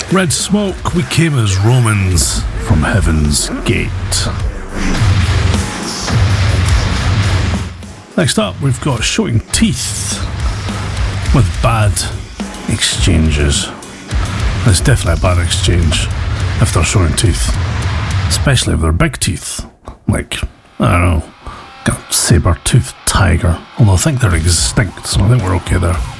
Red Smoke, we came as Romans from Heaven's Gate. Next up, we've got Showing Teeth with Bad Exchanges. It's definitely a bad exchange if they're showing teeth, especially if they're big teeth, like, I don't know, a saber-toothed tiger, although I think they're extinct, so I think we're okay there.